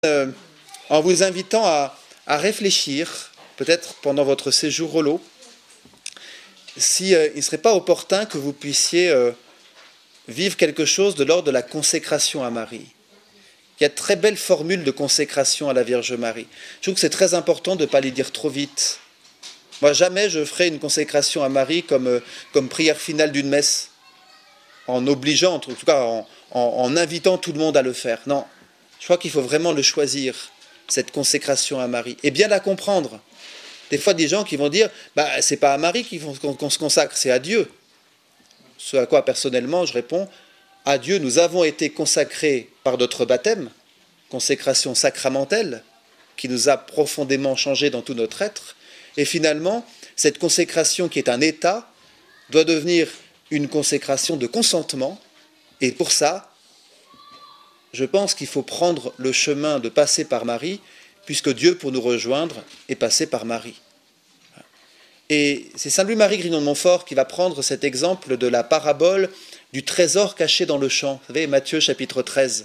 En vous invitant à réfléchir, peut-être pendant votre séjour au lot, si il ne serait pas opportun que vous puissiez vivre quelque chose de l'ordre de la consécration à Marie. Il y a de très belles formules de consécration à la Vierge Marie. Je trouve que c'est très important de ne pas les dire trop vite. Moi, jamais je ferai une consécration à Marie comme prière finale d'une messe, en obligeant, en tout cas en invitant tout le monde à le faire. Non, je crois qu'il faut vraiment le choisir, cette consécration à Marie, et bien la comprendre. Des fois, des gens qui vont dire, c'est pas à Marie qu'on se consacre, c'est à Dieu. Ce à quoi, personnellement, je réponds, à Dieu, nous avons été consacrés par notre baptême, consécration sacramentelle, qui nous a profondément changé dans tout notre être. Et finalement, cette consécration qui est un état, doit devenir une consécration de consentement. Et pour ça, je pense qu'il faut prendre le chemin de passer par Marie, puisque Dieu, pour nous rejoindre, est passé par Marie. Et c'est Saint Louis-Marie Grignon de Montfort qui va prendre cet exemple de la parabole du trésor caché dans le champ. Vous savez, Matthieu chapitre 13.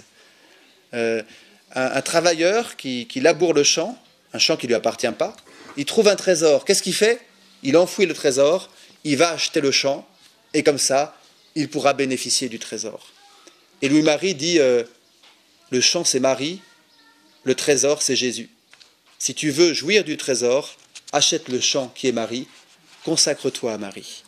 Un travailleur qui laboure le champ, un champ qui ne lui appartient pas, il trouve un trésor. Qu'est-ce qu'il fait? Il enfouit le trésor, il va acheter le champ, et comme ça, il pourra bénéficier du trésor. Et Louis-Marie dit, le champ c'est Marie, le trésor c'est Jésus. Si tu veux jouir du trésor, achète le champ qui est Marie, consacre-toi à Marie.